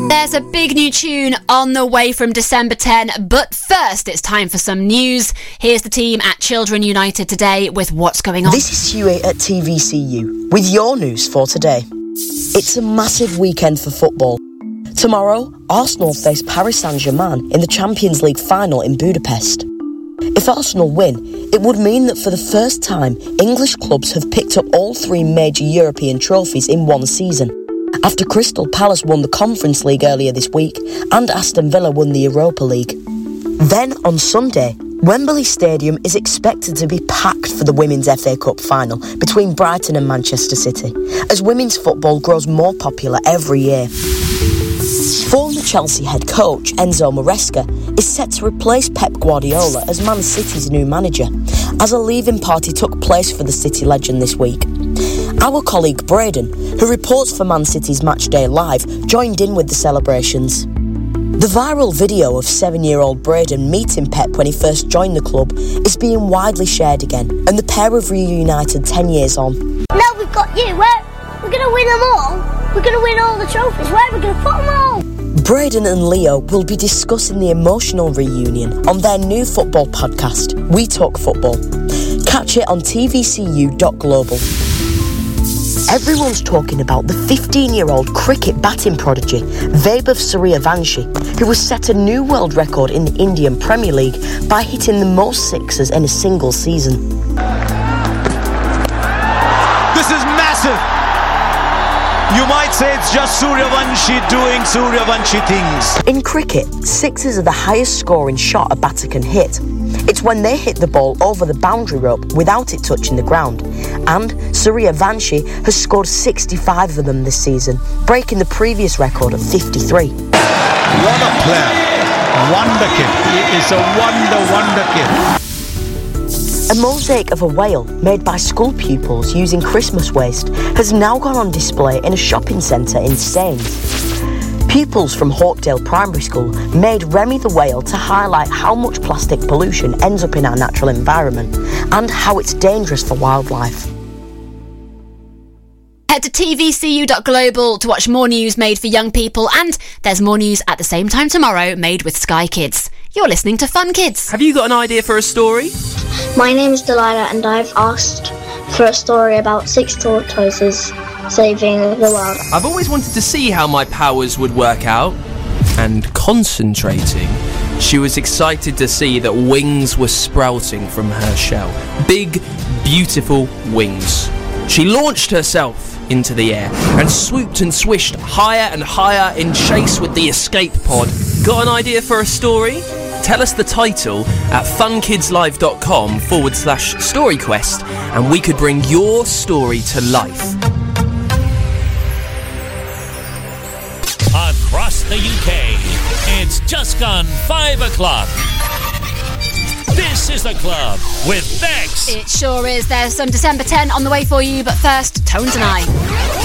There's a big new tune on the way from December 10, but first it's time for some news. Here's the team at Children United today with what's going on. This is Huey at TVCU with your news for today. It's a massive weekend for football. Tomorrow, Arsenal face Paris Saint-Germain in the Champions League final in Budapest. If Arsenal win, it would mean that for the first time, English clubs have picked up all three major European trophies in one season, after Crystal Palace won the Conference League earlier this week and Aston Villa won the Europa League. Then, on Sunday, Wembley Stadium is expected to be packed for the Women's FA Cup final between Brighton and Manchester City, as women's football grows more popular every year. Former Chelsea head coach Enzo Maresca is set to replace Pep Guardiola as Man City's new manager, as a leaving party took place for the City legend this week. Our colleague Braden, who reports for Man City's Matchday Live, joined in with the celebrations. The viral video of 7-year-old Braden meeting Pep when he first joined the club is being widely shared again, and the pair have reunited 10 years on. Now we've got you, we're going to win them all. We're going to win all the trophies. Where are we going to put them all? Braden and Leo will be discussing the emotional reunion on their new football podcast, We Talk Football. Catch it on tvcu.global. Everyone's talking about the 15-year-old cricket batting prodigy, Vaibhav Suryavanshi, who has set a new world record in the Indian Premier League by hitting the most sixes in a single season. This is massive! You might say it's just Suryavanshi doing Suryavanshi things. In cricket, sixes are the highest scoring shot a batter can hit. It's when they hit the ball over the boundary rope without it touching the ground. And Suryavanshi has scored 65 of them this season, breaking the previous record of 53. What a player. Wonder kid. He is a wonder kid. A mosaic of a whale made by school pupils using Christmas waste has now gone on display in a shopping centre in Staines. Pupils from Hawkdale Primary School made Remy the whale to highlight how much plastic pollution ends up in our natural environment and how it's dangerous for wildlife. Head to tvcu.global to watch more news made for young people, and there's more news at the same time tomorrow made with Sky Kids. You're listening to Fun Kids. Have you got an idea for a story? My name is Delilah and I've asked for a story about 6 tortoises saving the world. I've always wanted to see how my powers would work out. And concentrating, she was excited to see that wings were sprouting from her shell. Big, beautiful wings. She launched herself into the air and swooped and swished higher and higher in chase with the escape pod. Got an idea for a story? Tell us the title at funkidslive.com/storyquest and we could bring your story to life. Across the UK, it's just gone 5 o'clock. This is The Club with Bex. It sure is. There's some December 10 on the way for you, but first, Tones and I.